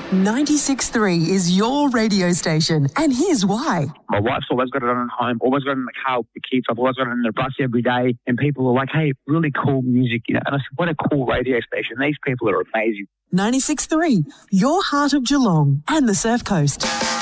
96.3 is your radio station, and here's why. My wife's always got it on at home, always got it in the car with the kids. I've always got it in the bus every day, and people are like, hey, really cool music, you know. And I said, what a cool radio station. These people are amazing. 96.3, your heart of Geelong and the Surf Coast.